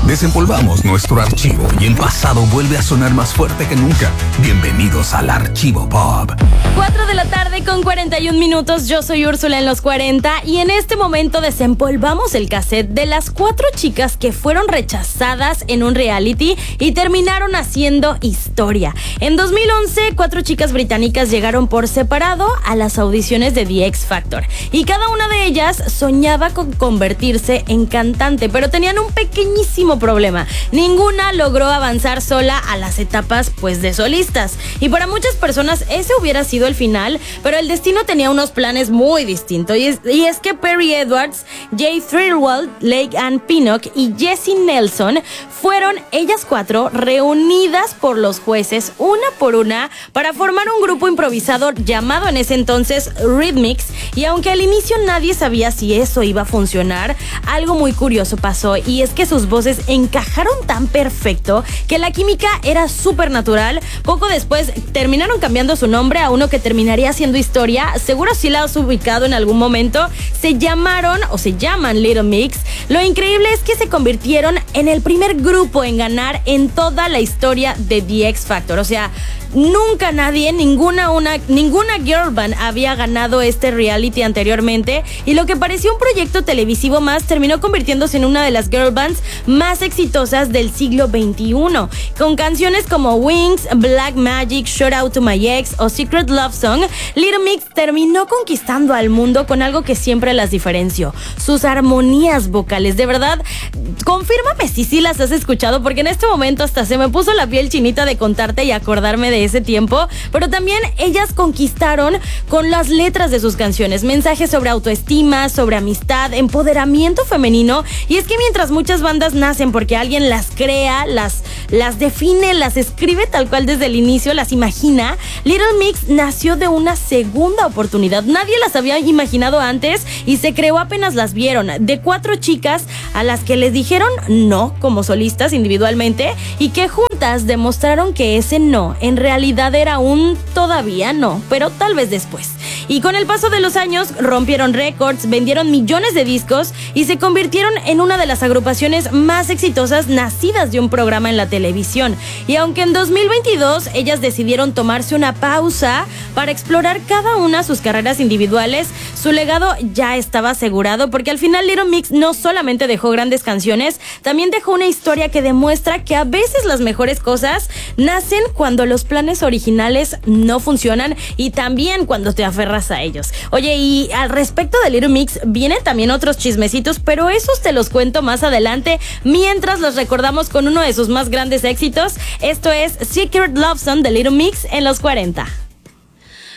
Desempolvamos nuestro archivo y el pasado vuelve a sonar más fuerte que nunca. Bienvenidos al Archivo Pop. 4 de la tarde con 41 minutos. Yo soy Úrsula en los 40 y en este momento desempolvamos el cassette de las 4 chicas que fueron rechazadas en un reality y terminaron haciendo historia. En 2011, 4 chicas británicas llegaron por separado a las audiciones de The X Factor y cada una de ellas soñaba con convertirse en cantante, pero tenían un pequeñísimo problema. Ninguna logró avanzar sola a las etapas de solistas. Y para muchas personas ese hubiera sido el final, pero el destino tenía unos planes muy distintos. Y es que Perry Edwards, Jay Thirlwall, Lake Ann Pinnock y Jessie Nelson fueron ellas 4 reunidas por los jueces una por una para formar un grupo improvisado llamado en ese entonces Rhythmics. Y aunque al inicio nadie sabía si eso iba a funcionar, algo muy curioso pasó, y es que sus voces encajaron tan perfecto que la química era súper natural. Poco después terminaron cambiando su nombre a uno que terminaría siendo historia. Seguro si la has ubicado en algún momento. Se llaman Little Mix. Lo increíble es que se convirtieron en el primer grupo en ganar en toda la historia de The X Factor. O sea, nunca nadie, ninguna girl band había ganado este reality anteriormente, y lo que parecía un proyecto televisivo más terminó convirtiéndose en una de las girl bands más exitosas del siglo XXI, con canciones como Wings, Black Magic, Shout Out to My Ex o Secret Love Song. Little Mix terminó conquistando al mundo con algo que siempre las diferenció: sus armonías vocales. De verdad, confírmame si sí las has escuchado, porque en este momento hasta se me puso la piel chinita de contarte y acordarme de ese tiempo. Pero también ellas conquistaron con las letras de sus canciones mensajes sobre autoestima, sobre amistad, empoderamiento femenino. Y es que mientras muchas bandas nacen porque alguien las crea, las define, las escribe tal cual desde el inicio, las imagina, Little Mix nació de una segunda oportunidad. Nadie las había imaginado antes y se creó apenas las vieron, de 4 chicas a las que les dijeron no como solistas individualmente, y que juntas demostraron que ese no en realidad era un todavía no, pero tal vez después. Y con el paso de los años rompieron récords, vendieron millones de discos y se convirtieron en una de las agrupaciones más exitosas nacidas de un programa en la televisión. Y aunque en 2022 ellas decidieron tomarse una pausa para explorar cada una sus carreras individuales, su legado ya estaba asegurado, porque al final Little Mix no solamente dejó grandes canciones, también dejó una historia que demuestra que a veces las mejores cosas nacen cuando los planes originales no funcionan, y también cuando te aferras a ellos. Oye, y al respecto de Little Mix vienen también otros chismecitos, pero esos te los cuento más adelante, mientras los recordamos con uno de sus más grandes éxitos. Esto es Secret Love Song de Little Mix en los 40.